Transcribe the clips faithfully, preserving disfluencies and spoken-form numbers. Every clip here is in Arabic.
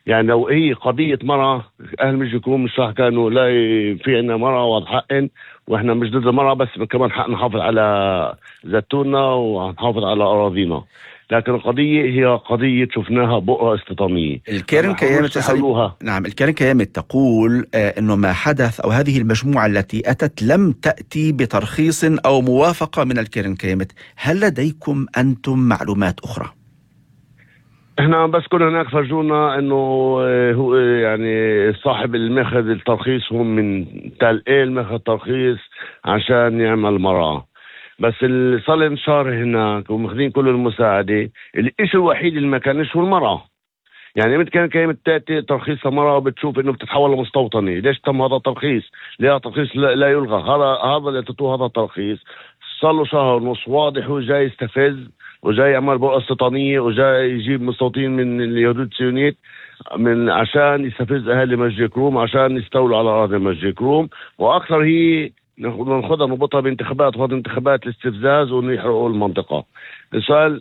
يعني لو هي قضية مرأة، أهل مش يكونوا مش راح كانوا لا ي- في عنا مرأة وضع حقن، وإحنا مش ضد المرأة، بس كمان حق نحافظ على زيتوننا ونحافظ على أراضينا. لكن القضية هي قضية شفناها بؤرة استيطانية، الكيرن لما كيامة حاولوش يا سليم. يحلوها. نعم، الكيرن كيامة تقول آه، أنه ما حدث أو هذه المجموعة التي أتت لم تأتي بترخيص أو موافقة من الكيرن كيامة. هل لديكم أنتم معلومات أخرى؟ احنا بس كنا هناك فرجونا انه آه، هو آه، يعني صاحب المخذ الترخيص هو من تل ايل مخذ ترخيص عشان يعمل مرأة. بس اللي صار لنا شهر هناك وماخذين كل المساعدة، الاشي الوحيد اللي ما كانش هو المرأة. يعني متى كان كلمة تأتي ترخيص مرأة وبتشوف انه بتتحول لمستوطنة، ليش تم هذا الترخيص؟ ليه هذا الترخيص لا, لا يلغى؟ هذا هذا اللي اعطوه هذا الترخيص صار له شهر ونص، واضح هو جاي يستفز وجاي يعمل بؤرة استيطانية وجاي يجيب مستوطنين من اليهود الصهيونيت من عشان يستفز اهالي مسجد كروم، عشان يستولوا على اراضي مسجد كروم. واكثر هي ناخذها نربطها بانتخابات، وهذه انتخابات الاستفزاز وانه يحرقوا المنطقة. السؤال،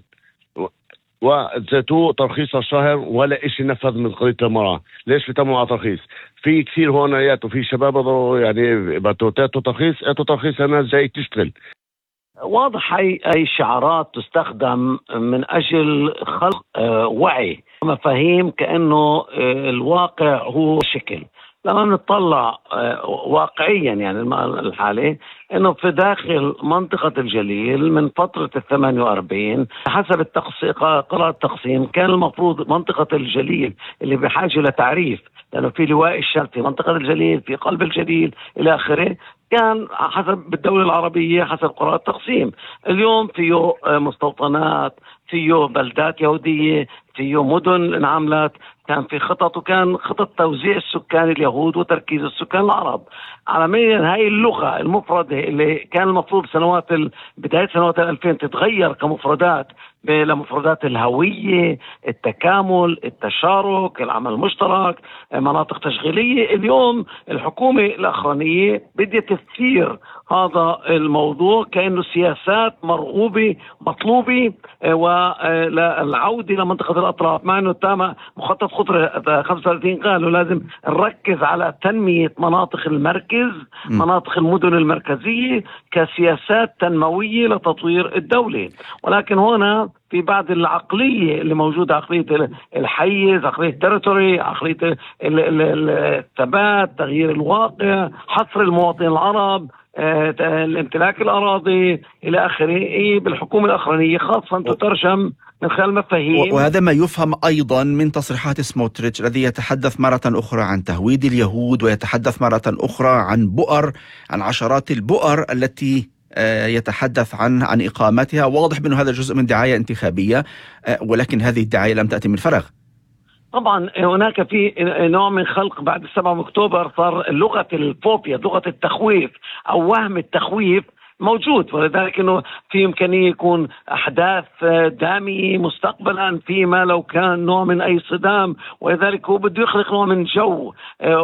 وذاتو ترخيص الشهر ولا إشي نفذ من قضية المرأة، ليش بتموا على ترخيص؟ في كثير هون ياتوا في شباب بضروا يعني بتوتاتوا ترخيص، اتوا ترخيص الناس جاي تشتغل. واضح أي أي شعارات تستخدم من أجل خلق آه، وعي مفاهيم كأنه آه، الواقع هو شكل. لما نطلع آه، واقعيا يعني الم- الحالة انه في داخل منطقة الجليل من فترة الثمانية واربعين حسب التقسيم قرار التقسيم كان المفروض منطقة الجليل اللي بحاجة لتعريف، لأنه في لواء الشرق في منطقة الجليل في قلب الجليل إلى آخره، كان حسب الدولة العربية حسب قرار التقسيم. اليوم فيه آه، مستوطنات، فيه بلدات يهودية، فيه مدن انعملت، كان في خطط وكان خطط توزيع السكان اليهود وتركيز السكان العرب. عالميا هاي اللغة المفردة اللي كان المفروض سنوات ال... بداية سنوات الألفين تتغير كمفردات لمفردات الهوية، التكامل، التشارك، العمل المشترك، مناطق تشغيلية. اليوم الحكومة الأخرانية بدها تثير هذا الموضوع كأنه سياسات مرغوبة مطلوبة والعودة لمنطقة الأطراف، مع أنه تم مخطط خطر خمسة وثلاثين قالوا لازم نركز على تنمية مناطق المركز، م. مناطق المدن المركزية كسياسات تنموية لتطوير الدولة. ولكن هنا في بعض العقلية اللي موجودة، عقلية الحيز، عقلية التريتوري، عقلية ال- ال- ال- الثبات، تغيير الواقع، حصر المواطنين العرب، آه، الامتلاك الأراضي إلى آخره، إيه بالحكومة الأخرانية خاصة تترجم من خلال مفاهيم. و- وهذا ما يفهم أيضا من تصريحات سموتريتش الذي يتحدث مرة أخرى عن تهويد اليهود، ويتحدث مرة أخرى عن بؤر، عن عشرات البؤر التي آه، يتحدث عن عن إقامتها. واضح أنه هذا جزء من دعاية انتخابية، آه، ولكن هذه الدعاية لم تأتي من فراغ. طبعا هناك في نوع من خلق بعد السبعة من أكتوبر، صار لغة الفوبيا، لغة التخويف أو وهم التخويف موجود، ولذلك انه في امكانيه يكون احداث داميه مستقبلا فيما لو كان نوع من اي صدام، ولذلك هو بده يخلق نوع من جو.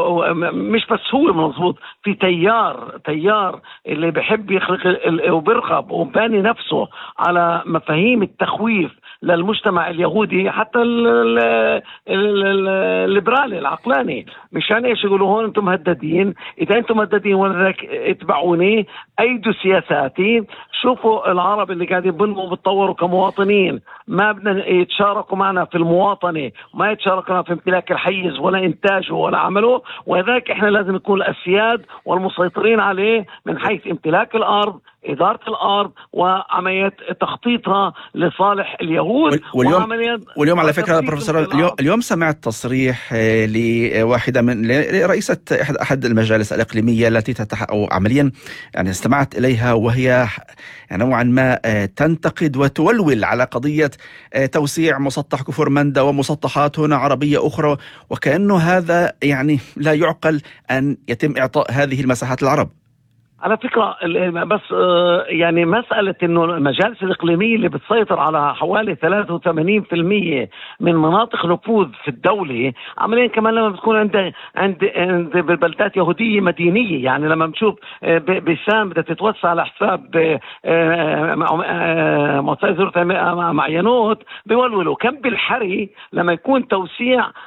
مش بس هو مضبوط، في تيار تيار اللي بحب يخلق ال- وبرغب وباني نفسه على مفاهيم التخويف للمجتمع اليهودي، حتى ال- ال- ال- ال- الليبرالي العقلاني. مشان ايش يقولوا هون انتم مهددين؟ اذا انتم مهددين ولذلك اتبعوني، ايدوا سياساتي، شوفوا العرب اللي قاعدين يبنوا وبتطوروا كمواطنين، ما بدنا يتشاركوا معنا في المواطنة، ما يتشاركوا معنا في امتلاك الحيز ولا انتاجه ولا عمله، ولذلك احنا لازم نكون الاسياد والمسيطرين عليه من حيث امتلاك الارض، إدارة الأرض، وعملية تخطيطها لصالح اليهود. واليوم وعملية واليوم على فكرة بروفيسور، اليوم, اليوم سمعت تصريح آه، لواحدة من رئيسة أحد أحد المجالس الإقليمية التي تتح أو عمليا يعني استمعت إليها وهي يعني نوعا ما آه، تنتقد وتولول على قضية آه، توسيع مسطح كفر مندا ومسطحات هنا عربية أخرى، وكأنه هذا يعني لا يعقل أن يتم إعطاء هذه المساحات للعرب. على فكرة بس يعني مسألة إنه المجالس الإقليمية اللي بتسيطر على حوالي ثلاثة وثمانين بالمئة من مناطق نفوذ في الدولة، عمليا كمان لما بتكون عند عند عند بلدات يهودية مدينية، يعني لما بنشوف بسام بدها تتوسع على حساب مؤسسة معينوت بيولولوا كم بالحري لما يكون توسيع